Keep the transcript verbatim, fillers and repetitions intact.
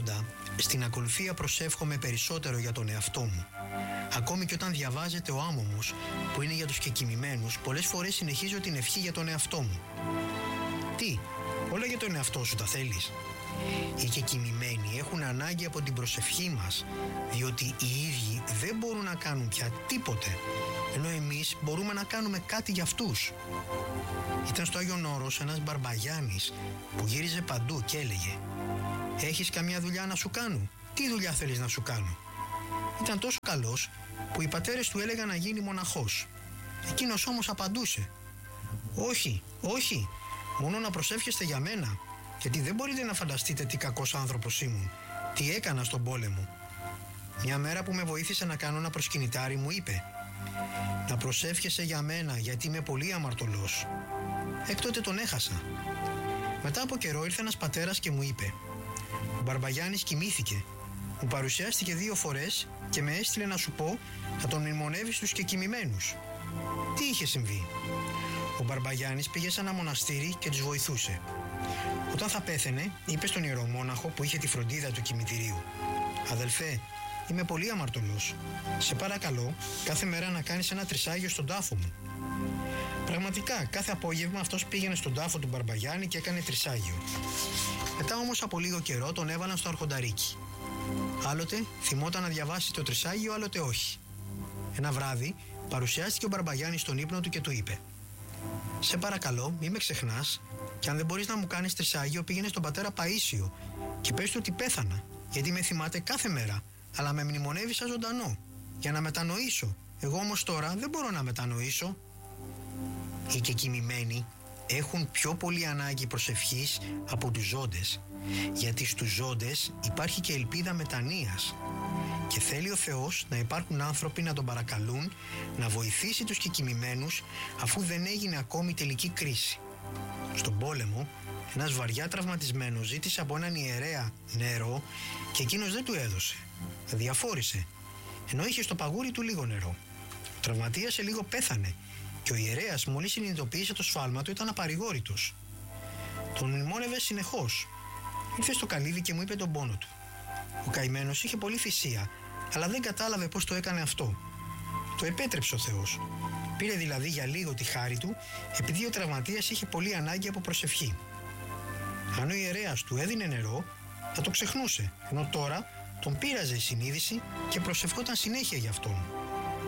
Άρχοντα, στην ακολουθία προσεύχομαι περισσότερο για τον εαυτό μου. Ακόμη και όταν διαβάζεται ο άμωμος, που είναι για τους κεκοιμημένους, πολλές φορές συνεχίζω την ευχή για τον εαυτό μου. Τι, όλα για τον εαυτό σου τα θέλεις? Οι κεκοιμημένοι έχουν ανάγκη από την προσευχή μας, διότι οι ίδιοι δεν μπορούν να κάνουν πια τίποτε, ενώ εμείς μπορούμε να κάνουμε κάτι για αυτούς. Ήταν στο Άγιον Όρος ένας Μπαρμπαγιάννης που γύριζε παντού και έλεγε: «Έχεις καμιά δουλειά να σου κάνω? Τι δουλειά θέλεις να σου κάνω?» Ήταν τόσο καλός που οι πατέρες του έλεγαν να γίνει μοναχός. Εκείνος όμως απαντούσε: «Όχι, όχι, μόνο να προσεύχεστε για μένα, γιατί δεν μπορείτε να φανταστείτε τι κακός άνθρωπος ήμουν, τι έκανα στον πόλεμο». Μια μέρα που με βοήθησε να κάνω ένα προσκυνητάρι μου είπε: «Να προσεύχεσαι για μένα, γιατί είμαι πολύ αμαρτωλός». Έκτοτε τον έχασα. Μετά από καιρό ήρθε ένας πατέρας και μου είπε: «Ο Μπαρμπαγιάννης κοιμήθηκε. Μου παρουσιάστηκε δύο φορές και με έστειλε να σου πω να τον μνημονεύεις τους κεκοιμημένους». Τι είχε συμβεί? Ο Μπαρμπαγιάννης πήγε σε ένα μοναστήρι και τους βοηθούσε. Όταν θα πέθαινε, είπε στον ιερομόναχο που είχε τη φροντίδα του κημητηρίου: «Αδελφέ, είμαι πολύ αμαρτωλός. Σε παρακαλώ κάθε μέρα να κάνεις ένα τρισάγιο στον τάφο μου». Πραγματικά, κάθε απόγευμα αυτός πήγαινε στον τάφο του Μπαρμπαγιάννη και έκανε τρισάγιο. Μετά όμως από λίγο καιρό τον έβαλαν στο αρχονταρίκι. Άλλοτε θυμόταν να διαβάσει το τρισάγιο, άλλοτε όχι. Ένα βράδυ παρουσιάστηκε ο Μπαρμπαγιάννης στον ύπνο του και του είπε: «Σε παρακαλώ, μη με ξεχνάς, και αν δεν μπορείς να μου κάνεις τρισάγιο, πήγαινε στον πατέρα Παΐσιο και πες του ότι πέθανα, γιατί με θυμάται κάθε μέρα, αλλά με μνημονεύει σαν ζωντανό, για να μετανοήσω. Εγώ όμως τώρα δεν μπορώ να μετανοήσω». Οι κεκοιμημένοι έχουν πιο πολύ ανάγκη προσευχής από τους ζώντες, γιατί στους ζώντες υπάρχει και ελπίδα μετανοίας και θέλει ο Θεός να υπάρχουν άνθρωποι να τον παρακαλούν να βοηθήσει τους κεκοιμημένους, αφού δεν έγινε ακόμη τελική κρίση. Στον πόλεμο, ένας βαριά τραυματισμένος ζήτησε από έναν ιερέα νερό και εκείνος δεν του έδωσε. Διαφόρησε, ενώ είχε στο παγούρι του λίγο νερό. Ο τραυματίας σε λίγο πέθανε και ο ιερέας, μόλις συνειδητοποίησε το σφάλμα του, ήταν απαρηγόρητος. Τον μνημόνευε συνεχώς. Ήρθε στο καλύδι και μου είπε τον πόνο του. Ο καημένος είχε πολλή θυσία, αλλά δεν κατάλαβε πώς το έκανε αυτό. Το επέτρεψε ο Θεός. Πήρε δηλαδή για λίγο τη χάρη του, επειδή ο τραυματίας είχε πολύ ανάγκη από προσευχή. Αν ο ιερέας του έδινε νερό, θα το ξεχνούσε, ενώ τώρα τον πείραζε η συνείδηση και προσευχόταν συνέχεια γι' αυτόν.